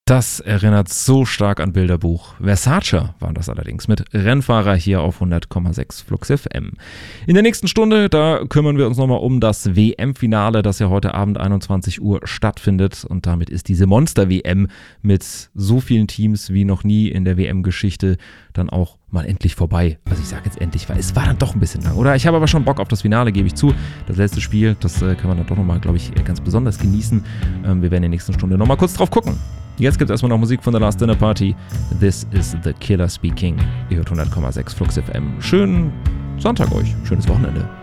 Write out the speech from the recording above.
Das erinnert so stark an Bilderbuch. Versace waren das allerdings mit Rennfahrer hier auf 100,6 Flux FM. In der nächsten Stunde, da kümmern wir uns nochmal um das WM-Finale, das ja heute Abend 21 Uhr stattfindet. Und damit ist diese Monster-WM mit so vielen Teams wie noch nie in der WM-Geschichte dann auch mal endlich vorbei. Also ich sage jetzt endlich, weil es war dann doch ein bisschen lang, oder? Ich habe aber schon Bock auf das Finale, gebe ich zu. Das letzte Spiel, das kann man dann doch nochmal, glaube ich, ganz besonders genießen. Wir werden in der nächsten Stunde nochmal kurz drauf gucken. Jetzt gibt es erstmal noch Musik von The Last Dinner Party. This is the Killer Speaking. Ihr hört 100,6 Flux FM. Schönen Sonntag euch. Schönes Wochenende.